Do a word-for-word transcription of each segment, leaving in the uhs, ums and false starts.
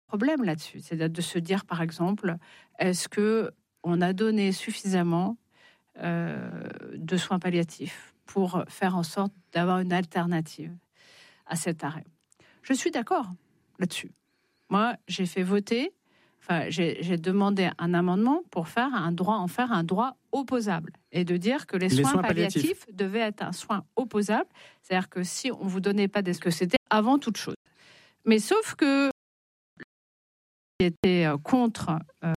problème là-dessus. C'est de se dire, par exemple, est-ce qu'on a donné suffisamment euh, de soins palliatifs pour faire en sorte d'avoir une alternative à cet arrêt? Je suis d'accord là-dessus. Moi, j'ai fait voter, enfin, j'ai, j'ai demandé un amendement pour faire un droit, en faire un droit opposable et de dire que les, les soins, soins palliatifs, palliatifs devaient être un soin opposable. C'est-à-dire que si on ne vous donnait pas ce que c'était avant toute chose. Mais sauf que qui était contre euh,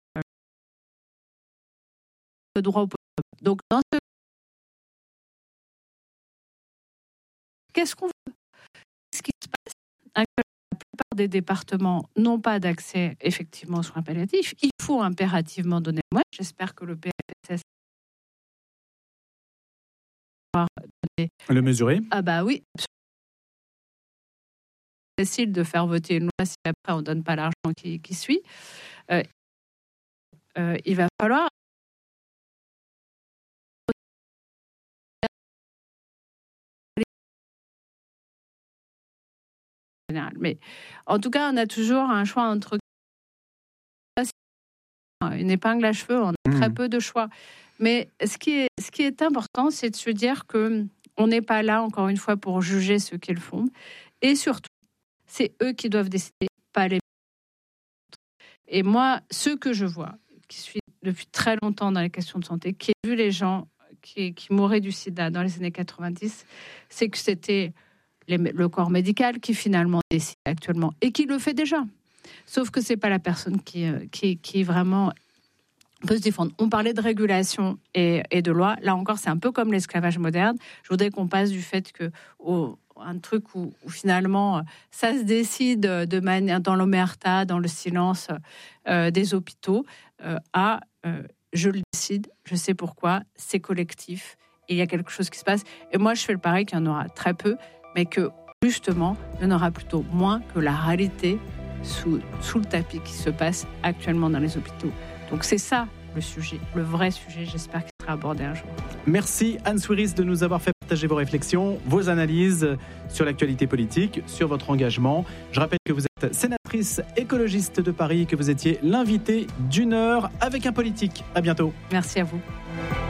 le droit opposable. Donc, dans ce qu'est-ce qu'on veut? Ce qui se passe, la plupart des départements n'ont pas d'accès effectivement aux soins palliatifs. Il faut impérativement donner. Moi, j'espère que le P F S va donner. Le mesurer? Ah bah oui. C'est facile de faire voter une loi si après on ne donne pas l'argent qui, qui suit. Euh, euh, il va falloir mais en tout cas on a toujours un choix entre une épingle à cheveux, on a très mmh. peu de choix, mais ce qui est, ce qui est important, c'est de se dire que on n'est pas là encore une fois pour juger ceux qui le font, et surtout c'est eux qui doivent décider, pas les. Et moi, ce que je vois, qui suis depuis très longtemps dans les questions de santé, qui ai vu les gens qui, qui mouraient du sida dans les années quatre-vingt-dix, c'est que c'était les, le corps médical qui finalement décide actuellement, et qui le fait déjà. Sauf que c'est pas la personne qui, qui, qui vraiment peut se défendre. On parlait de régulation et, et de loi. Là encore, c'est un peu comme l'esclavage moderne. Je voudrais qu'on passe du fait que au, un truc où, où finalement ça se décide de manière dans l'omerta, dans le silence euh, des hôpitaux, euh, à euh, je le décide, je sais pourquoi, c'est collectif et il y a quelque chose qui se passe. Et moi, je fais le pari qu'il y en aura très peu, mais que justement, il y en aura plutôt moins que la réalité sous, sous le tapis qui se passe actuellement dans les hôpitaux. Donc c'est ça le sujet, le vrai sujet, j'espère qu'il sera abordé un jour. Merci Anne Souiris de nous avoir fait partager vos réflexions, vos analyses sur l'actualité politique, sur votre engagement. Je rappelle que vous êtes sénatrice écologiste de Paris, que vous étiez l'invitée d'une heure avec un politique. À bientôt. Merci à vous.